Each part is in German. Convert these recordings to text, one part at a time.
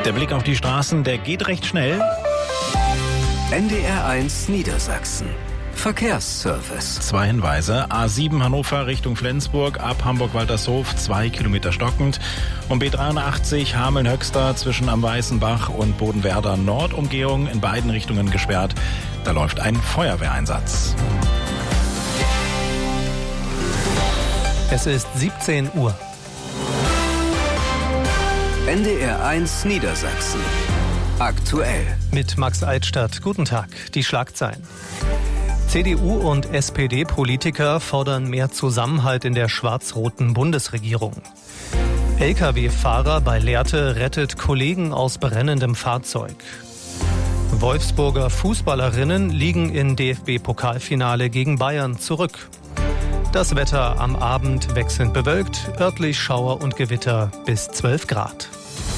Der Blick auf die Straßen, der geht recht schnell. NDR1 Niedersachsen. Verkehrsservice. 2 Hinweise. A7 Hannover Richtung Flensburg, ab Hamburg-Waltershof 2 Kilometer stockend. Und B83 Hameln-Höxter zwischen am Weißen Bach und Bodenwerder Nordumgehung in beiden Richtungen gesperrt. Da läuft ein Feuerwehreinsatz. Es ist 17 Uhr. NDR1 Niedersachsen. Aktuell. Mit Max Altstadt. Guten Tag. Die Schlagzeilen. CDU und SPD-Politiker fordern mehr Zusammenhalt in der schwarz-roten Bundesregierung. Lkw-Fahrer bei Lehrte rettet Kollegen aus brennendem Fahrzeug. Wolfsburger Fußballerinnen liegen im DFB-Pokalfinale gegen Bayern zurück. Das Wetter am Abend wechselnd bewölkt, örtlich Schauer und Gewitter bis 12 Grad.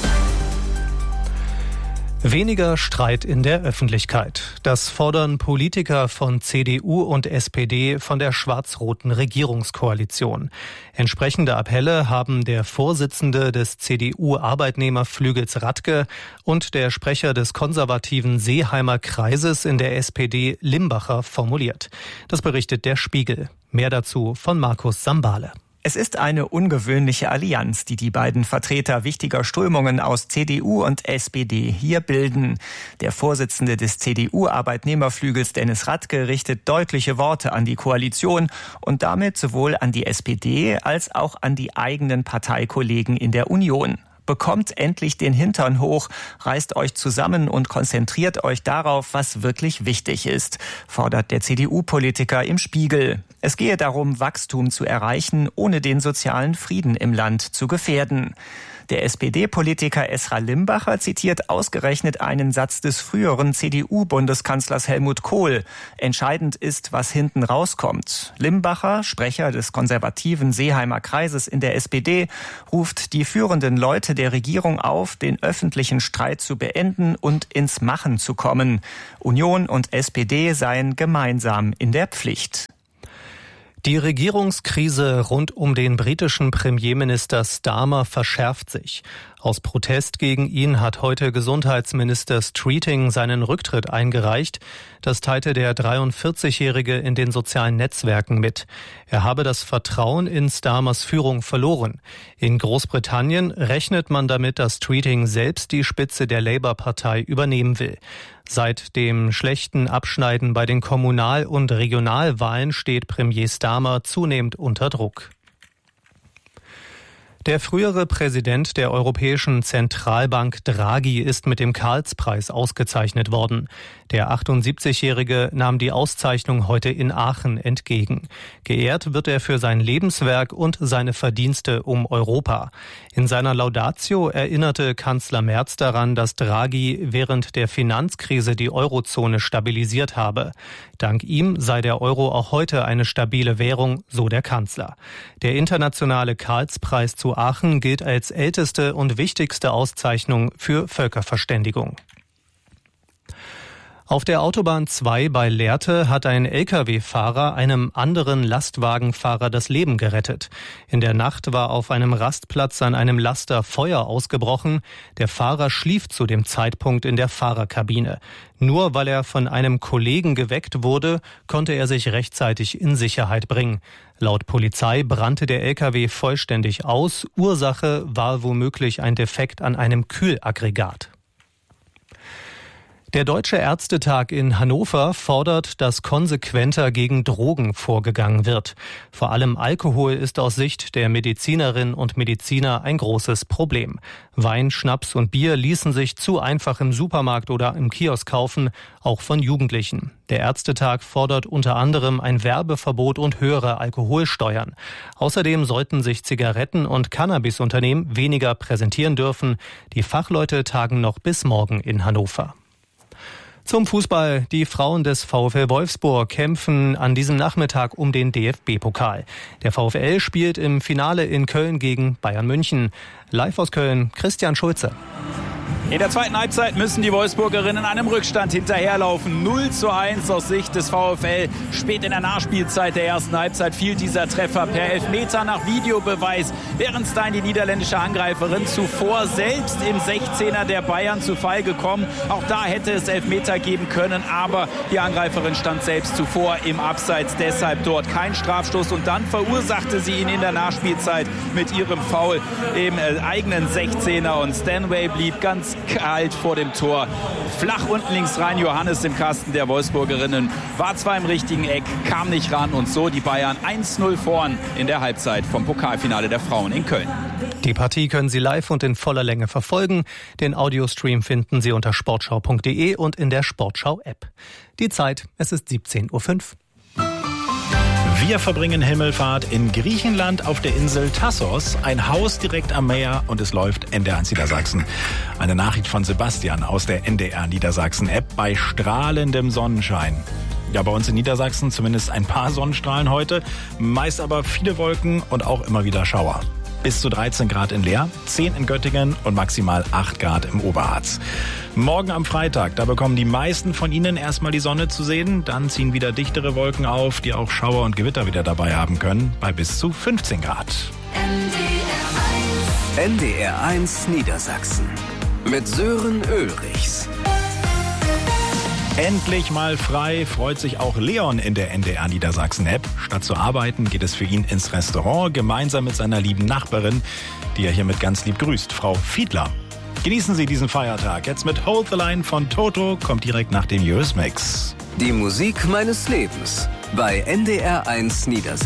Weniger Streit in der Öffentlichkeit. Das fordern Politiker von CDU und SPD von der schwarz-roten Regierungskoalition. Entsprechende Appelle haben der Vorsitzende des CDU-Arbeitnehmerflügels Radke und der Sprecher des konservativen Seeheimer Kreises in der SPD Limbacher formuliert. Das berichtet der Spiegel. Mehr dazu von Markus Sambale. Es ist eine ungewöhnliche Allianz, die die beiden Vertreter wichtiger Strömungen aus CDU und SPD hier bilden. Der Vorsitzende des CDU-Arbeitnehmerflügels Dennis Radke richtet deutliche Worte an die Koalition und damit sowohl an die SPD als auch an die eigenen Parteikollegen in der Union. Bekommt endlich den Hintern hoch, reißt euch zusammen und konzentriert euch darauf, was wirklich wichtig ist, fordert der CDU-Politiker im Spiegel. Es gehe darum, Wachstum zu erreichen, ohne den sozialen Frieden im Land zu gefährden. Der SPD-Politiker Esra Limbacher zitiert ausgerechnet einen Satz des früheren CDU-Bundeskanzlers Helmut Kohl. Entscheidend ist, was hinten rauskommt. Limbacher, Sprecher des konservativen Seeheimer Kreises in der SPD, ruft die führenden Leute der Regierung auf, den öffentlichen Streit zu beenden und ins Machen zu kommen. Union und SPD seien gemeinsam in der Pflicht. Die Regierungskrise rund um den britischen Premierminister Starmer verschärft sich. Aus Protest gegen ihn hat heute Gesundheitsminister Streeting seinen Rücktritt eingereicht. Das teilte der 43-Jährige in den sozialen Netzwerken mit. Er habe das Vertrauen in Starmers Führung verloren. In Großbritannien rechnet man damit, dass Streeting selbst die Spitze der Labour-Partei übernehmen will. Seit dem schlechten Abschneiden bei den Kommunal- und Regionalwahlen steht Premier Starmer zunehmend unter Druck. Der frühere Präsident der Europäischen Zentralbank Draghi ist mit dem Karlspreis ausgezeichnet worden. Der 78-Jährige nahm die Auszeichnung heute in Aachen entgegen. Geehrt wird er für sein Lebenswerk und seine Verdienste um Europa. In seiner Laudatio erinnerte Kanzler Merz daran, dass Draghi während der Finanzkrise die Eurozone stabilisiert habe. Dank ihm sei der Euro auch heute eine stabile Währung, so der Kanzler. Der internationale Karlspreis zu Aachen gilt als älteste und wichtigste Auszeichnung für Völkerverständigung. Auf der Autobahn 2 bei Lehrte hat ein Lkw-Fahrer einem anderen Lastwagenfahrer das Leben gerettet. In der Nacht war auf einem Rastplatz an einem Laster Feuer ausgebrochen. Der Fahrer schlief zu dem Zeitpunkt in der Fahrerkabine. Nur weil er von einem Kollegen geweckt wurde, konnte er sich rechtzeitig in Sicherheit bringen. Laut Polizei brannte der Lkw vollständig aus. Ursache war womöglich ein Defekt an einem Kühlaggregat. Der Deutsche Ärztetag in Hannover fordert, dass konsequenter gegen Drogen vorgegangen wird. Vor allem Alkohol ist aus Sicht der Medizinerinnen und Mediziner ein großes Problem. Wein, Schnaps und Bier ließen sich zu einfach im Supermarkt oder im Kiosk kaufen, auch von Jugendlichen. Der Ärztetag fordert unter anderem ein Werbeverbot und höhere Alkoholsteuern. Außerdem sollten sich Zigaretten- und Cannabisunternehmen weniger präsentieren dürfen. Die Fachleute tagen noch bis morgen in Hannover. Zum Fußball. Die Frauen des VfL Wolfsburg kämpfen an diesem Nachmittag um den DFB-Pokal. Der VfL spielt im Finale in Köln gegen Bayern München. Live aus Köln, Christian Schulze. In der zweiten Halbzeit müssen die Wolfsburgerinnen einem Rückstand hinterherlaufen. 0:1 aus Sicht des VfL. Spät in der Nachspielzeit der ersten Halbzeit fiel dieser Treffer per Elfmeter nach Videobeweis. Bärenstein, die niederländische Angreiferin, zuvor selbst im 16er der Bayern zu Fall gekommen. Auch da hätte es Elfmeter geben können, aber die Angreiferin stand selbst zuvor im Abseits. Deshalb dort kein Strafstoß und dann verursachte sie ihn in der Nachspielzeit mit ihrem Foul im eigenen 16er und Stanway blieb ganz kalt vor dem Tor. Flach unten links rein, Johannes im Kasten der Wolfsburgerinnen. War zwar im richtigen Eck, kam nicht ran und so die Bayern 1:0 vorn in der Halbzeit vom Pokalfinale der Frauen in Köln. Die Partie können Sie live und in voller Länge verfolgen. Den Audiostream finden Sie unter sportschau.de und in der Sportschau-App. Die Zeit, es ist 17:05 Uhr. Wir verbringen Himmelfahrt in Griechenland auf der Insel Tassos. Ein Haus direkt am Meer und es läuft NDR1 Niedersachsen. Eine Nachricht von Sebastian aus der NDR Niedersachsen App bei strahlendem Sonnenschein. Ja, bei uns in Niedersachsen zumindest ein paar Sonnenstrahlen heute, meist aber viele Wolken und auch immer wieder Schauer. Bis zu 13 Grad in Leer, 10 in Göttingen und maximal 8 Grad im Oberharz. Morgen am Freitag, da bekommen die meisten von Ihnen erstmal die Sonne zu sehen. Dann ziehen wieder dichtere Wolken auf, die auch Schauer und Gewitter wieder dabei haben können, bei bis zu 15 Grad. NDR1 Niedersachsen mit Sören Ulrichs. Endlich mal frei, freut sich auch Leon in der NDR Niedersachsen-App. Statt zu arbeiten geht es für ihn ins Restaurant, gemeinsam mit seiner lieben Nachbarin, die er hiermit ganz lieb grüßt, Frau Fiedler. Genießen Sie diesen Feiertag. Jetzt mit Hold the Line von Toto, kommt direkt nach dem Euros Mix. Die Musik meines Lebens bei NDR1 Niedersachsen.